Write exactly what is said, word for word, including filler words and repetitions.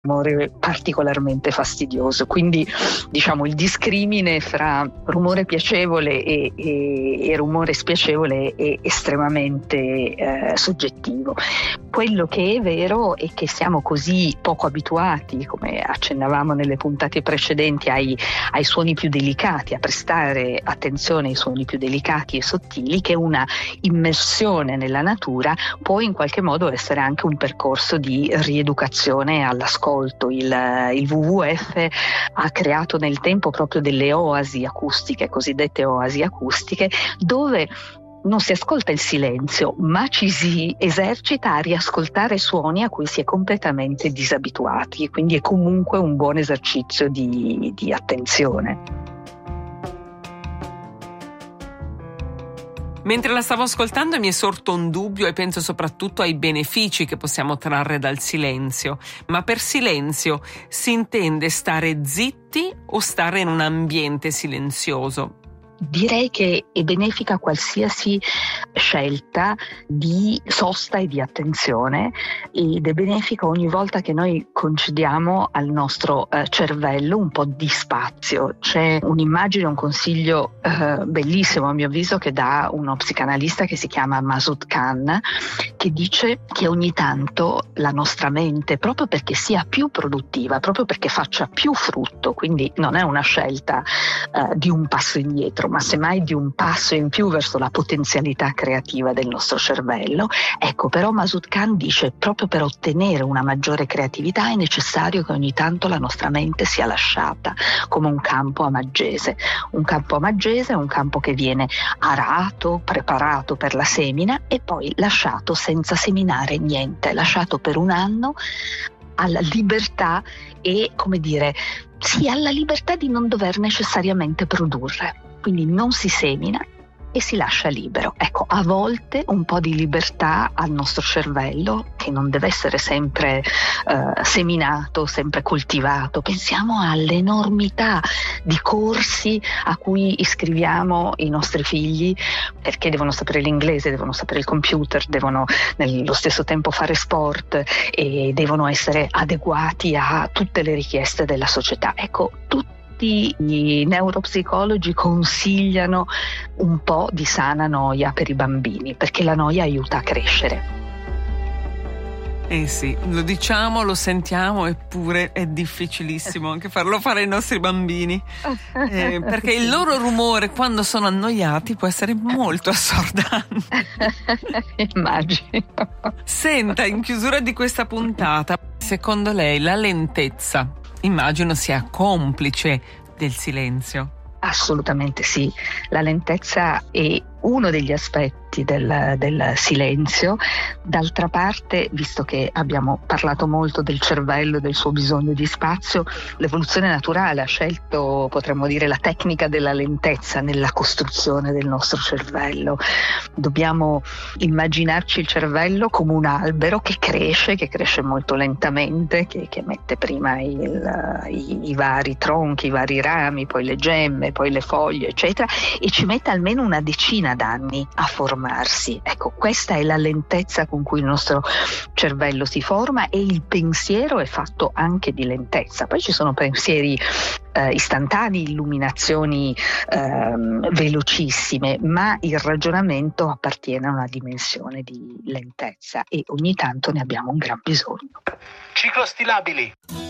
rumore particolarmente fastidioso, quindi diciamo il discrimine fra rumore piacevole e, e, e rumore spiacevole è estremamente eh, soggettivo. Quello che è vero è che siamo così poco abituati, come accennavamo nelle puntate precedenti, ai, ai suoni più delicati, a prestare attenzione ai suoni più delicati e sottili, che una immersione nella natura può in qualche modo essere anche un percorso di rieducazione all'ascolto. Il, il W W F ha creato nel tempo proprio delle oasi acustiche, cosiddette oasi acustiche, dove non si ascolta il silenzio, ma ci si esercita a riascoltare suoni a cui si è completamente disabituati, quindi è comunque un buon esercizio di, di attenzione. Mentre la stavo ascoltando mi è sorto un dubbio e penso soprattutto ai benefici che possiamo trarre dal silenzio. Ma per silenzio si intende stare zitti o stare in un ambiente silenzioso? Direi che è benefica qualsiasi scelta di sosta e di attenzione, ed è benefica ogni volta che noi concediamo al nostro eh, cervello un po' di spazio. C'è un'immagine, un consiglio eh, bellissimo a mio avviso che dà uno psicanalista che si chiama Masood Khan, che dice che ogni tanto la nostra mente, proprio perché sia più produttiva, proprio perché faccia più frutto, quindi non è una scelta eh, di un passo indietro, ma semmai di un passo in più verso la potenzialità creativa del nostro cervello. Ecco, però Masood Khan dice proprio per ottenere una maggiore creatività è necessario che ogni tanto la nostra mente sia lasciata come un campo a maggese. Un campo a maggese è un campo che viene arato, preparato per la semina e poi lasciato senza seminare niente, lasciato per un anno alla libertà e, come dire, sì, alla libertà di non dover necessariamente produrre. Quindi non si semina e si lascia libero. Ecco, a volte un po' di libertà al nostro cervello, che non deve essere sempre eh, seminato, sempre coltivato. Pensiamo all'enormità di corsi a cui iscriviamo i nostri figli, perché devono sapere l'inglese, devono sapere il computer, devono nello stesso tempo fare sport e devono essere adeguati a tutte le richieste della società. Ecco, tutti i neuropsicologi consigliano un po' di sana noia per i bambini, perché la noia aiuta a crescere. Eh sì, lo diciamo, lo sentiamo, eppure è difficilissimo anche farlo fare ai nostri bambini, eh, perché il loro rumore quando sono annoiati può essere molto assordante. Immagino. Senta, in chiusura di questa puntata, secondo lei la lentezza immagino sia complice del silenzio? Assolutamente sì, la lentezza è uno degli aspetti del, del silenzio. D'altra parte, visto che abbiamo parlato molto del cervello e del suo bisogno di spazio, l'evoluzione naturale ha scelto, potremmo dire, la tecnica della lentezza nella costruzione del nostro cervello. Dobbiamo immaginarci il cervello come un albero che cresce, che cresce molto lentamente, che, che mette prima il, i, i vari tronchi, i vari rami, poi le gemme, poi le foglie, eccetera, e ci mette almeno una decina d'anni a formarsi. Ecco, questa è la lentezza con cui il nostro cervello si forma, e il pensiero è fatto anche di lentezza. Poi ci sono pensieri eh, istantanei, illuminazioni eh, velocissime, ma il ragionamento appartiene a una dimensione di lentezza e ogni tanto ne abbiamo un gran bisogno. Ciclostilabili.